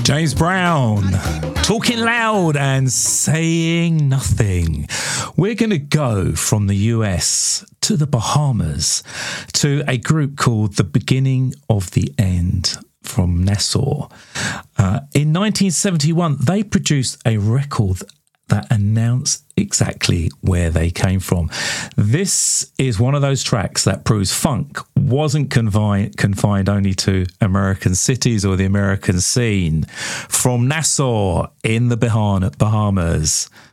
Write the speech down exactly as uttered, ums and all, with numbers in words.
James Brown, talking loud and saying nothing. We're going to go from the U S to the Bahamas to a group called The Beginning of the End from Nassau. Uh, in nineteen seventy-one, they produced a record that announced exactly where they came from. This is one of those tracks that proves funk wasn't confined, confined only to American cities or the American scene. From Nassau in the Bahamas,